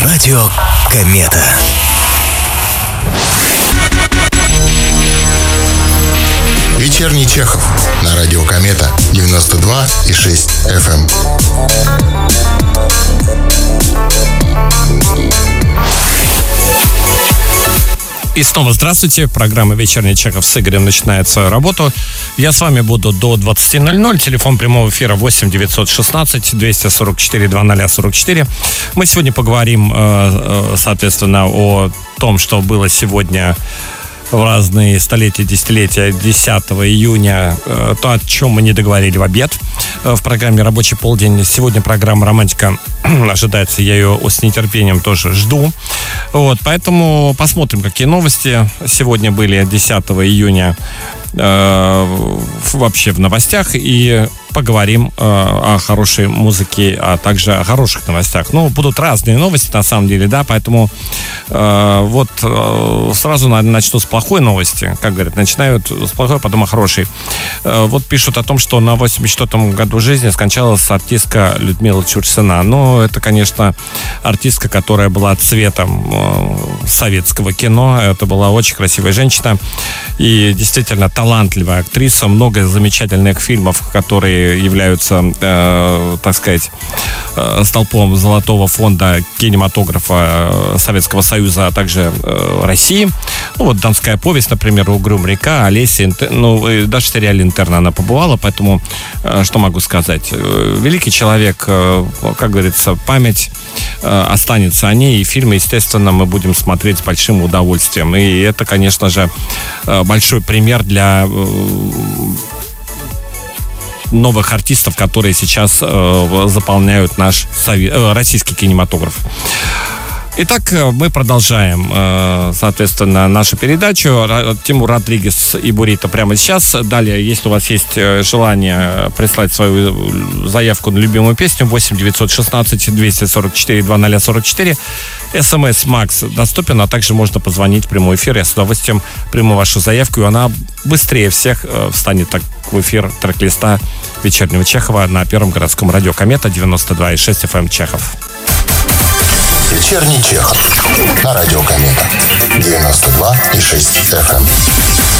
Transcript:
Радио Комета. Вечерний Чехов на радио Комета 92,6 FM. И снова здравствуйте. Программа «Вечерний Чехов» с Игорем начинает свою работу. Я с вами буду до 20:00. Телефон прямого эфира 8 916 244 2044. Мы сегодня поговорим, соответственно, о том, что было сегодня в разные столетия, десятилетия, 10 июня, то, о чем мы не договорили в обед в программе «Рабочий полдень». Сегодня программа «Романтика» ожидается, я ее с нетерпением тоже жду. Вот, поэтому посмотрим, какие новости сегодня были 10 июня вообще в новостях, и поговорим о хорошей музыке, а также о хороших новостях. Ну, будут разные новости, на самом деле, да, поэтому сразу начну с плохой новости. Как говорят, начинают с плохой, потом о хорошей. Вот пишут о том, что на 84-м году жизни скончалась артистка Людмила Чурсина. Ну, это, конечно, артистка, которая была цветом советского кино. Это была очень красивая женщина и действительно талантливая актриса. Много замечательных фильмов, которые являются, так сказать, столпом золотого фонда кинематографа Советского Союза, а также России. Ну, вот «Донская повесть», например, «Угрюм река», «Олеся», даже в сериале «Интерна» она побывала, поэтому что могу сказать? Великий человек, как говорится, память останется о ней, и фильмы, естественно, мы будем смотреть с большим удовольствием. И это, конечно же, большой пример для новых артистов, которые сейчас заполняют наш российский кинематограф. Итак, мы продолжаем, соответственно, нашу передачу. Тимур Родригес и Бурито прямо сейчас. Далее, если у вас есть желание прислать свою заявку на любимую песню, 8 916 244 2044. СМС «Макс» доступен, а также можно позвонить в прямой эфир. Я с удовольствием приму вашу заявку, и она быстрее всех встанет так в эфир трек-листа «Вечернего Чехова» на Первом городском радио «Комета» 92,6 FM Чехов. Вечерний Чехов на радио Комета 92,6 FM.